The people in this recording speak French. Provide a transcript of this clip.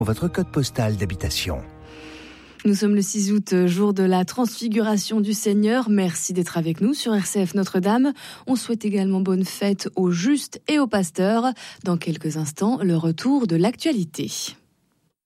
Votre code postal d'habitation. Nous sommes le 6 août, jour de la transfiguration du Seigneur. Merci d'être avec nous sur RCF Notre-Dame. On souhaite également bonne fête aux justes et aux pasteurs. Dans quelques instants, le retour de l'actualité.